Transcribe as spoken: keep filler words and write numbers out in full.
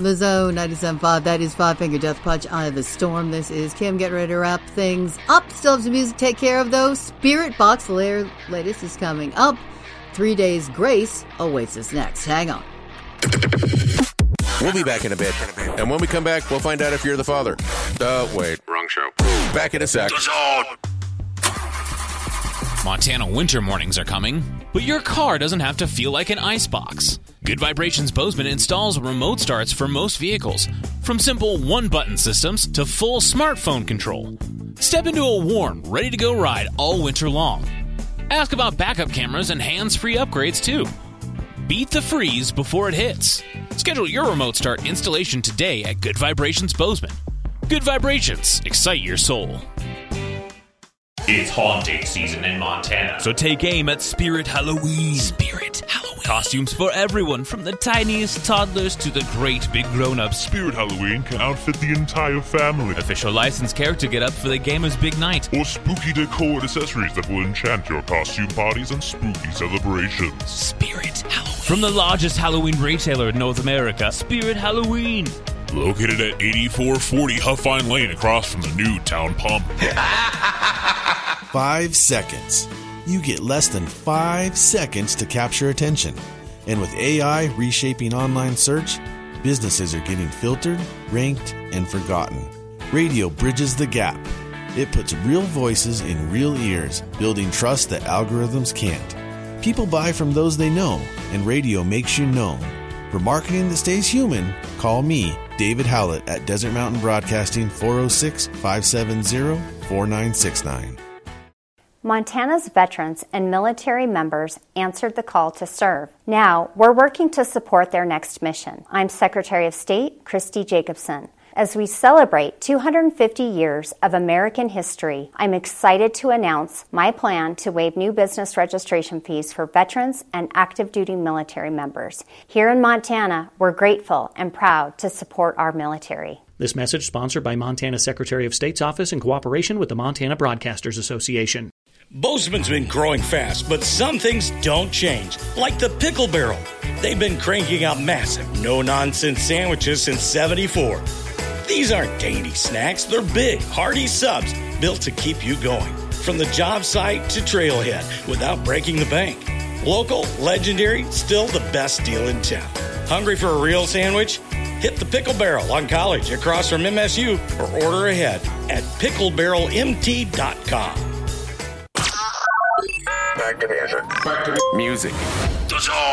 The Zone ninety-seven point five, that is Five Finger Death Punch. Eye of the Storm. This is Kim. Get ready to wrap things up. Still have some music to take care of, though. Spirit Box, the latest, is coming up. Three Days Grace awaits us next. Hang on. We'll be back in a bit. And when we come back, we'll find out if you're the father. Uh, wait. Wrong show. Back in a sec. Montana winter mornings are coming, but your car doesn't have to feel like an icebox. Good Vibrations Bozeman installs remote starts for most vehicles, from simple one-button systems to full smartphone control. Step into a warm, ready-to-go ride all winter long. Ask about backup cameras and hands-free upgrades, too. Beat the freeze before it hits. Schedule your remote start installation today at Good Vibrations Bozeman. Good Vibrations. Excite your soul. It's haunting season in Montana, so take aim at Spirit Halloween. Spirit Halloween. Costumes for everyone, from the tiniest toddlers to the great big grown-ups. Spirit Halloween can outfit the entire family. Official licensed character get up for the gamer's big night. Or spooky decor and accessories that will enchant your costume parties and spooky celebrations. Spirit Halloween. From the largest Halloween retailer in North America, Spirit Halloween. Located at eighty-four forty Huffine Lane across from the new Town Pump. Five seconds. You get less than five seconds to capture attention. And with A I reshaping online search, businesses are getting filtered, ranked, and forgotten. Radio bridges the gap. It puts real voices in real ears, building trust that algorithms can't. People buy from those they know, and radio makes you known. For marketing that stays human, call me, David Howlett, at Desert Mountain Broadcasting, four oh six, five seven zero, four nine six nine. Montana's veterans and military members answered the call to serve. Now, we're working to support their next mission. I'm Secretary of State Christy Jacobson. As we celebrate two hundred fifty years of American history, I'm excited to announce my plan to waive new business registration fees for veterans and active duty military members. Here in Montana, we're grateful and proud to support our military. This message sponsored by Montana Secretary of State's office in cooperation with the Montana Broadcasters Association. Bozeman's been growing fast, but some things don't change, like the Pickle Barrel. They've been cranking out massive, no-nonsense sandwiches since seventy-four. These aren't dainty snacks, they're big, hearty subs built to keep you going. From the job site to trailhead, without breaking the bank. Local, legendary, still the best deal in town. Hungry for a real sandwich? Hit the Pickle Barrel on College across from M S U or order ahead at pickle barrel m t dot com. Back to music. The Zone.